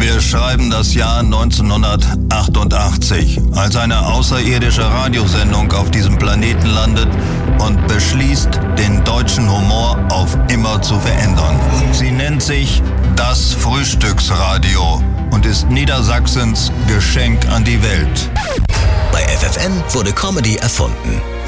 Wir schreiben das Jahr 1988, als eine außerirdische Radiosendung auf diesem Planeten landet und beschließt, den deutschen Humor auf immer zu verändern. Sie nennt sich das Frühstücksradio und ist Niedersachsens Geschenk an die Welt. Bei FFN wurde Comedy erfunden.